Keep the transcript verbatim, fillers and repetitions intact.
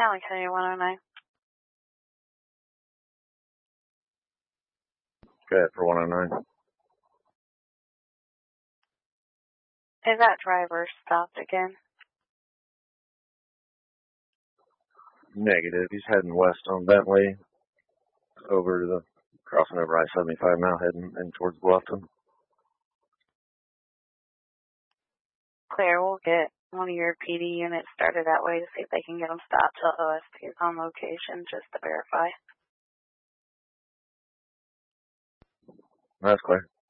Allen County one oh nine. Good for one oh nine. Is that driver stopped again? Negative. He's heading west on Bentley, over to the, crossing over I seventy-five now, heading in towards Bluffton. Clear, we'll get one of your P D units started that way to see if they can get them stopped till O S P is on location, just to verify. That's clear.